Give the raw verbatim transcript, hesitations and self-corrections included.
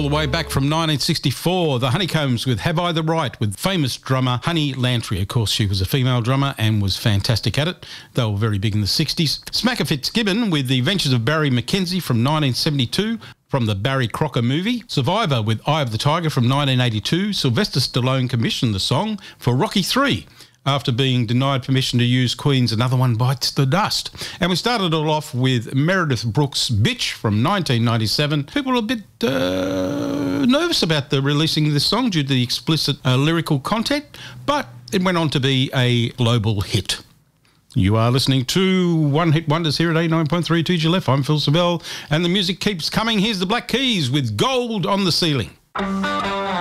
the way back from nineteen sixty-four, the Honeycombs with Have I the Right, with famous drummer Honey Lantry. Of course, she was a female drummer and was fantastic at it. They were very big in the sixties. Smacker Fitzgibbon with The Adventures of Barry Mackenzie from nineteen seventy-two, from the Barry Crocker movie. Survivor with Eye of the Tiger from nineteen eighty-two. Sylvester Stallone commissioned the song for Rocky three. After being denied permission to use Queen's Another One Bites the Dust. And we started it off with Meredith Brooks' Bitch from nineteen ninety-seven. People were a bit uh, nervous about the releasing this song due to the explicit uh, lyrical content, but it went on to be a global hit. You are listening to One Hit Wonders here at eighty-nine point three T G L F. I'm Phil Savell, and the music keeps coming. Here's the Black Keys with Gold on the Ceiling.